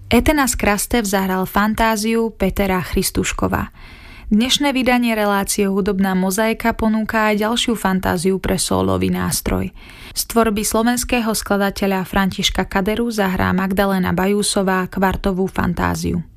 Etena z Krastev zahral fantáziu Petra Christuškova. Dnešné vydanie relácie Hudobná mozaika ponúka aj ďalšiu fantáziu pre sólový nástroj. Z tvorby slovenského skladateľa Františka Kaderu zahrá Magdalena Bajúsová kvartovú fantáziu.